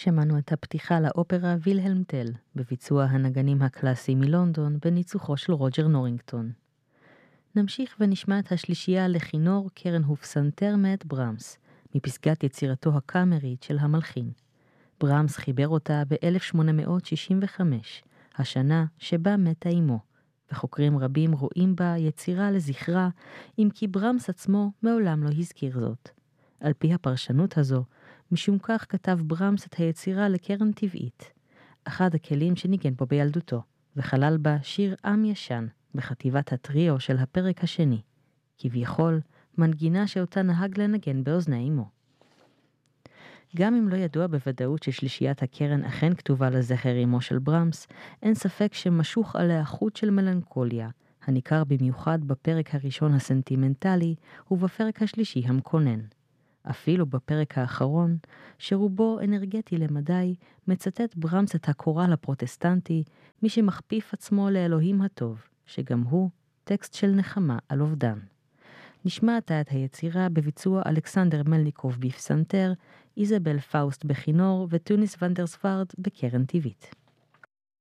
שמענו את הפתיחה לאופרה וילהלם טל, בביצוע הנגנים הקלאסיים מלונדון, בניצוחו של רוג'ר נורינגטון. נמשיך ונשמע את השלישייה לכינור קרן ופסנתר מאת ברמס, מפסגת יצירתו הקאמרית של המלחין. ברמס חיבר אותה ב-1865, השנה שבה מתה אמו, וחוקרים רבים רואים בה יצירה לזכרה, אם כי ברמס עצמו מעולם לא הזכיר זאת. על פי הפרשנות הזו, משום כך כתב ברמס את היצירה לקרן טבעית, אחד הכלים שניגן בו בילדותו, וכלל בה שיר עם ישן, בחטיבת הטריו של הפרק השני, כביכול מנגינה שאותה נהג לנגן באוזני אמו. גם אם לא ידוע בוודאות ששלישיית הקרן אכן כתובה לזכר אמו של ברמס, אין ספק שמשוך עליה חוט של מלנכוליה, הניכר במיוחד בפרק הראשון הסנטימנטלי ובפרק השלישי המקונן. אפילו בפרק האחרון, שרובו אנרגטי למדי, מצטט ברמס את הקורל הפרוטסטנטי, מי שמכפיף עצמו לאלוהים הטוב, שגם הוא טקסט של נחמה על אובדן. נשמעת את היצירה בביצוע אלכסנדר מלניקוב בפסנתר, איזבל פאוסט בכינור וטוניס ונדרספרד בקרן טבעית.